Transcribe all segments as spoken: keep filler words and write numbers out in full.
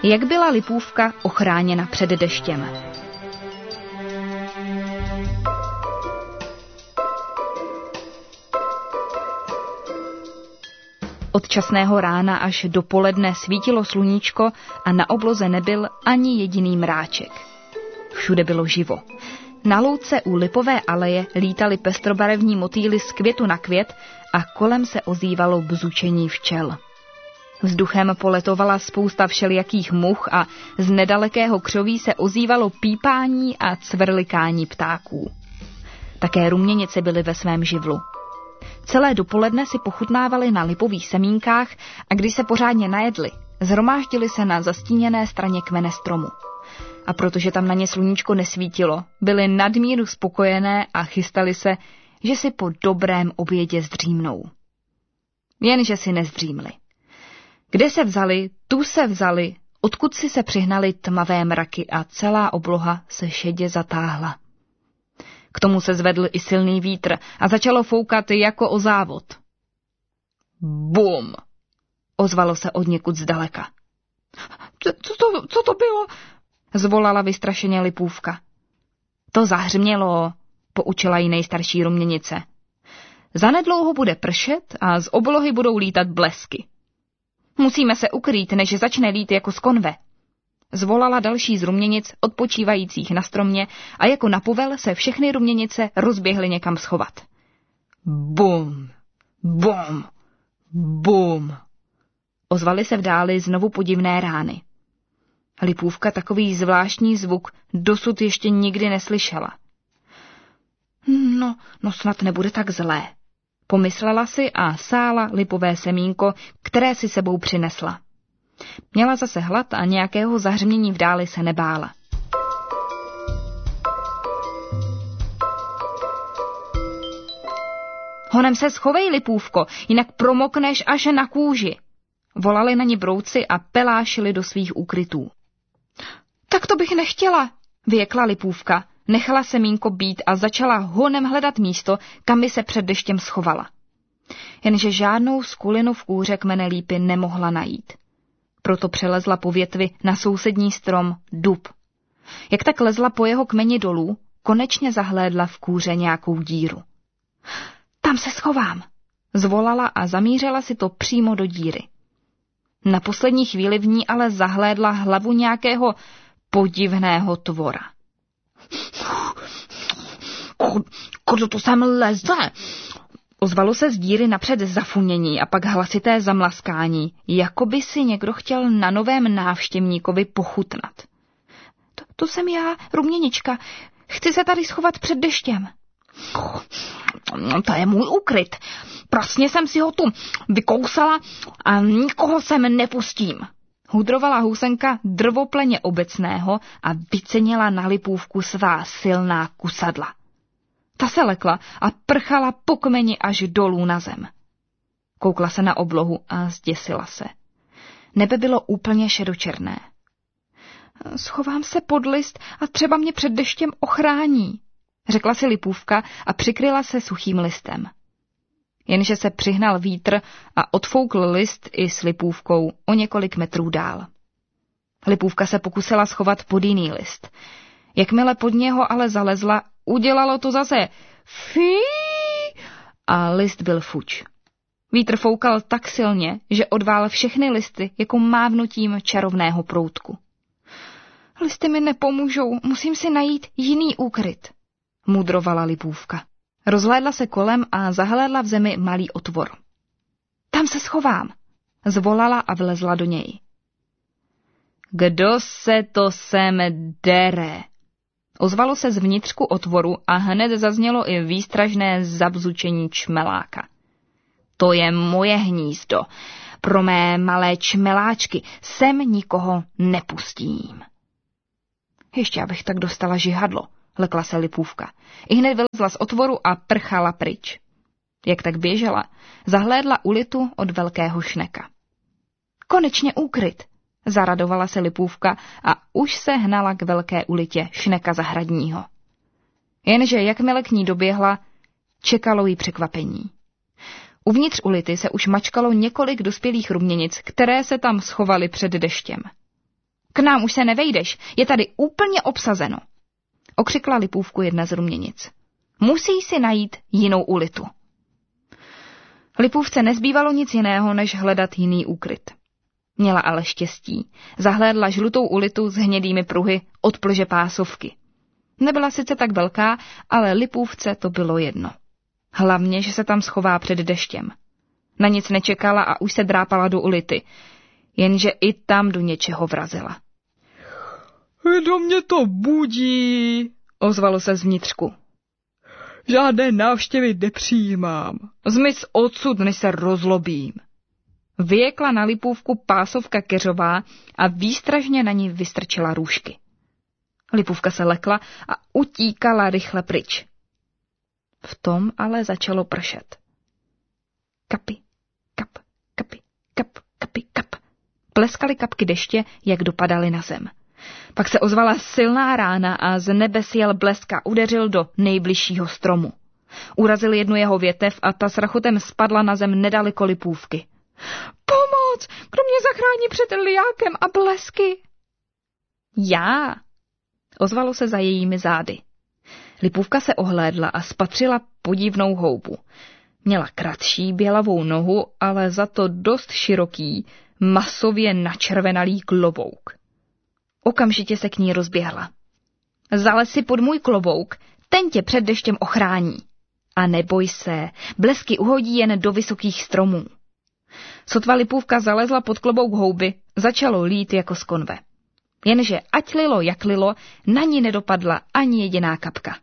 Jak byla Lipůvka ochráněna před deštěm? Od časného rána až do poledne svítilo sluníčko a na obloze nebyl ani jediný mráček. Všude bylo živo. Na louce u Lipové aleje lítali pestrobarevní motýly z květu na květ a kolem se ozývalo bzučení včel. Vzduchem poletovala spousta všelijakých much a z nedalekého křoví se ozývalo pípání a cvrlikání ptáků. Také ruměnice byly ve svém živlu. Celé dopoledne si pochutnávali na lipových semínkách a když se pořádně najedli, zhromáždili se na zastíněné straně kmene stromu. A protože tam na ně sluníčko nesvítilo, byli nadmíru spokojené a chystali se, že si po dobrém obědě zdřímnou. Jenže si nezdřímli. Kde se vzali, tu se vzali, odkud si se přihnali tmavé mraky a celá obloha se šedě zatáhla. K tomu se zvedl i silný vítr a začalo foukat jako o závod. Bum! Ozvalo se odněkud zdaleka. Co, co, to, co to bylo? Zvolala vystrašeně Lipůvka. To zahřmělo, poučila ji nejstarší ruměnice. Zanedlouho bude pršet a z oblohy budou lítat blesky. Musíme se ukrýt, než začne lít jako z konve. Zvolala další z ruměnic odpočívajících na stromě a jako na povel se všechny ruměnice rozběhly někam schovat. Bum, bum, bum. Ozvaly se v dáli znovu podivné rány. Lipůvka takový zvláštní zvuk dosud ještě nikdy neslyšela. No, no snad nebude tak zlé, pomyslela si a sála lipové semínko, které si sebou přinesla. Měla zase hlad a nějakého zahřmění v dáli se nebála. Honem se schovej, Lipůvko, jinak promokneš až na kůži. Volali na ní brouci a pelášili do svých úkrytů. Tak to bych nechtěla, vyjekla Lipůvka, nechala semínko být a začala honem hledat místo, kam by se před deštěm schovala. Jenže žádnou skulinu v kůře kmene lípy nemohla najít. Proto přelezla po větvi na sousední strom dub. Jak tak lezla po jeho kmeni dolů, konečně zahlédla v kůře nějakou díru. Tam se schovám, zvolala a zamířila si to přímo do díry. Na poslední chvíli v ní ale zahlédla hlavu nějakého podivného tvora. Kdo to sem leze? Ozvalo se z díry napřed zafunění a pak hlasité zamlaskání, jako by si někdo chtěl na novém návštěvníkovi pochutnat. To, to jsem já, ruměnička. Chci se tady schovat před deštěm. To je můj úkryt. Prasně jsem si ho tu vykousala a nikoho sem nepustím. Hudrovala housenka drvopleně obecného a vycenila na Lipůvku svá silná kusadla. Ta se lekla a prchala po kmeni až dolů na zem. Koukla se na oblohu a zděsila se. Nebe bylo úplně šedočerné. Schovám se pod list a třeba mě před deštěm ochrání, řekla si Lipůvka a přikryla se suchým listem. Jenže se přihnal vítr a odfoukl list i s Lipůvkou o několik metrů dál. Lipůvka se pokusila schovat pod jiný list. Jakmile pod něho ale zalezla, udělalo to zase fí a list byl fuč. Vítr foukal tak silně, že odvál všechny listy jako mávnutím čarovného proutku. Listy mi nepomůžou, musím si najít jiný úkryt, mudrovala Lipůvka. Rozhlédla se kolem a zahlédla v zemi malý otvor. Tam se schovám, zvolala a vlezla do něj. Kdo se to sem dere? Ozvalo se zvnitřku otvoru a hned zaznělo i výstražné zabzučení čmeláka. To je moje hnízdo. Pro mé malé čmeláčky sem nikoho nepustím. Ještě abych tak dostala žihadlo, lekla se Lipůvka. I hned vylezla z otvoru a prchala pryč. Jak tak běžela, zahlédla ulitu od velkého šneka. Konečně úkryt, zaradovala se Lipůvka a už se hnala k velké ulitě šneka zahradního. Jenže jakmile k ní doběhla, čekalo jí překvapení. Uvnitř ulity se už mačkalo několik dospělých ruměnic, které se tam schovaly před deštěm. K nám už se nevejdeš, je tady úplně obsazeno, okřikla Lipůvku jedna z ruměnic. Musí si najít jinou ulitu. Lipůvce nezbývalo nic jiného, než hledat jiný úkryt. Měla ale štěstí. Zahlédla žlutou ulitu s hnědými pruhy od plže pásovky. Nebyla sice tak velká, ale Lipůvce to bylo jedno. Hlavně, že se tam schová před deštěm. Na nic nečekala a už se drápala do ulity, jenže i tam do něčeho vrazila. Do mě to budí, ozvalo se zvnitřku. Žádné návštěvy nepřijímám. Zmiz odsud, než se rozlobím. Vyjekla na Lipůvku pásovka keřová a výstražně na ní vystrčila růžky. Lipůvka se lekla a utíkala rychle pryč. V tom ale začalo pršet. Kapy, kap, kapy, kap, kapy, kap. Pleskaly kapky deště, jak dopadaly na zem. Pak se ozvala silná rána a z nebes jel blesk a udeřil do nejbližšího stromu. Urazil jednu jeho větev a ta s rachotem spadla na zem nedaleko Lipůvky. Pomoc! Kdo mě zachrání před lijákem a blesky? Já! Ozvalo se za jejími zády. Lipůvka se ohlédla a spatřila podivnou houbu. Měla kratší bělavou nohu, ale za to dost široký, masově načervenalý klobouk. Okamžitě se k ní rozběhla. Zalez si pod můj klobouk, ten tě před deštěm ochrání. A neboj se, blesky uhodí jen do vysokých stromů. Sotva Lipůvka zalezla pod klobouk houby, začalo lít jako z konve. Jenže ať lilo, jak lilo, na ní nedopadla ani jediná kapka.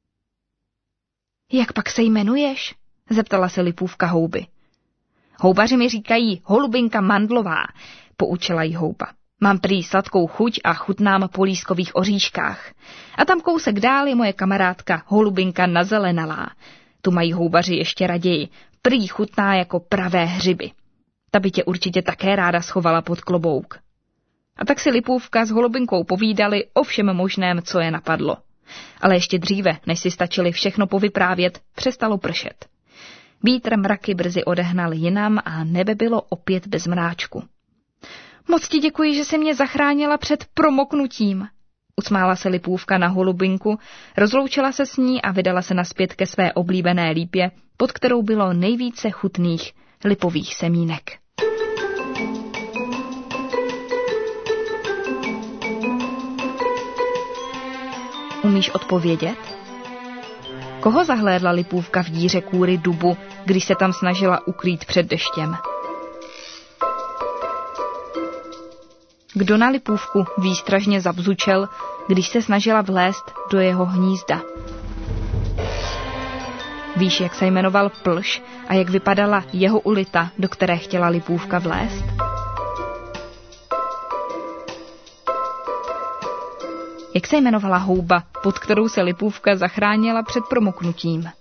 Jak pak se jmenuješ? Zeptala se Lipůvka houby. Houbaři mi říkají holubinka mandlová, poučila jí houba. Mám prý sladkou chuť a chutnám po lískových oříškách. A tam kousek dál je moje kamarádka holubinka nazelenalá. Tu mají houbaři ještě raději, prý chutná jako pravé hřiby. Ta by tě určitě také ráda schovala pod klobouk. A tak si Lipůvka s holubinkou povídali o všem možném, co je napadlo. Ale ještě dříve, než si stačili všechno povyprávět, přestalo pršet. Vítr mraky brzy odehnal jinam a nebe bylo opět bez mráčku. Moc ti děkuji, že jsi mě zachránila před promoknutím. Usmála se Lipůvka na holubinku, rozloučila se s ní a vydala se nazpět ke své oblíbené lípě, pod kterou bylo nejvíce chutných lipových semínek. Umíš odpovědět? Koho zahlédla Lipůvka v díře kůry dubu, když se tam snažila ukrýt před deštěm? Kdo na Lipůvku výstražně zabzučel, když se snažila vlézt do jeho hnízda? Víš, jak se jmenoval plž a jak vypadala jeho ulita, do které chtěla Lipůvka vlézt? Jak se jmenovala houba, pod kterou se Lipůvka zachránila před promoknutím?